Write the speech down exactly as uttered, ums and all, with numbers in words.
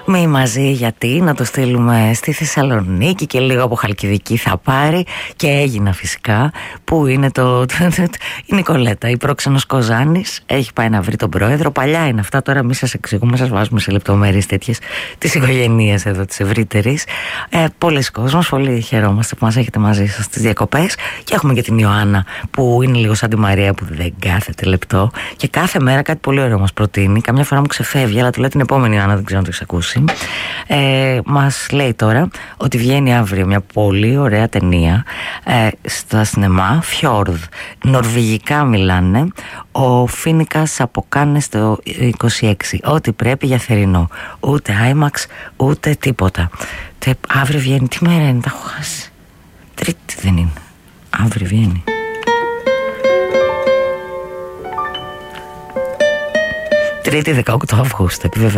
Μη μαζί, γιατί να το στείλουμε στη Θεσσαλονίκη και λίγο από Χαλκιδική θα πάρει. Και έγινα φυσικά. Πού είναι το. Η Νικολέτα, η πρόξενος Κοζάνης, έχει πάει να βρει τον πρόεδρο. Παλιά είναι αυτά, τώρα μη σας εξηγούμε, σας βάζουμε σε λεπτομέρειες τέτοιες της οικογένειας εδώ της ευρύτερης. Ε, πολλοί κόσμος, πολύ χαιρόμαστε που μας έχετε μαζί σας στις διακοπές. Και έχουμε και την Ιωάννα που είναι λίγο σαν τη Μαρία που δεν κάθεται λεπτό και κάθε μέρα κάτι πολύ ωραίο μας προτείνει. Καμιά φορά μου ξεφεύγει, αλλά του λέω την επόμενη Ιωάννα, δεν ξέρω αν το έχεις ακούσει. Ε, μας λέει τώρα ότι βγαίνει αύριο μια πολύ ωραία ταινία ε, στα σινεμά, Fjord. Νορβηγικά μιλάνε. Ο Φίνικας από Κάνες το είκοσι έξι. Ό,τι πρέπει για θερινό. Ούτε άιμαξ, ούτε τίποτα. Τε, αύριο βγαίνει. Τι μέρα είναι, τα έχω χάσει. Τρίτη δεν είναι. Αύριο βγαίνει. Τρίτη δεκαοκτώ Αυγούστου, επιβεβαιώνω.